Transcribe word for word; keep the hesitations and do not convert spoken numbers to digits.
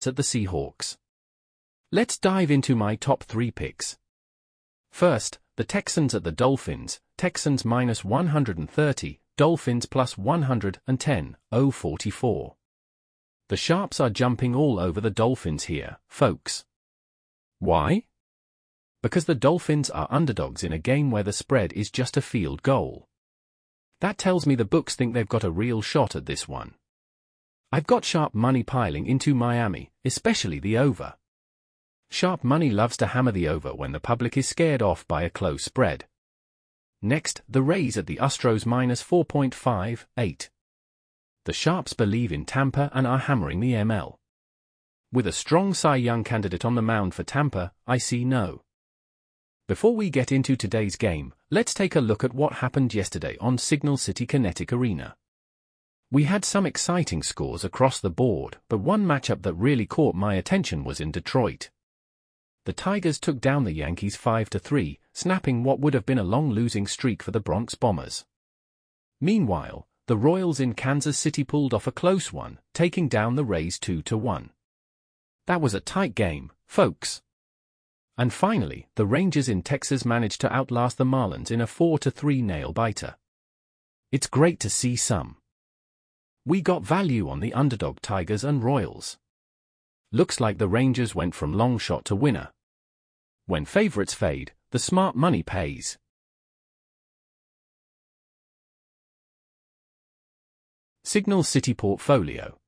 at the Seahawks. Let's dive into my top three picks. First, the Texans at the Dolphins, Texans minus one hundred thirty, Dolphins plus one hundred ten, oh forty-four. The sharps are jumping all over the Dolphins here, folks. Why? Because the Dolphins are underdogs in a game where the spread is just a field goal. That tells me the books think they've got a real shot at this one. I've got sharp money piling into Miami, especially the over. Sharp money loves to hammer the over when the public is scared off by a close spread. Next, the Rays at the Astros minus four point five eight. The sharps believe in Tampa and are hammering the M L. With a strong Cy Young candidate on the mound for Tampa, I see no. Before we get into today's game, let's take a look at what happened yesterday on Signal City Kinetic Arena. We had some exciting scores across the board, but one matchup that really caught my attention was in Detroit. The Tigers took down the Yankees five to three, snapping what would have been a long losing streak for the Bronx Bombers. Meanwhile, the Royals in Kansas City pulled off a close one, taking down the Rays two to one. That was a tight game, folks. And finally, the Rangers in Texas managed to outlast the Marlins in a four to three nail-biter. It's great to see some. We got value on the underdog Tigers and Royals. Looks like the Rangers went from long shot to winner. When favorites fade, the smart money pays. Signal City Portfolio.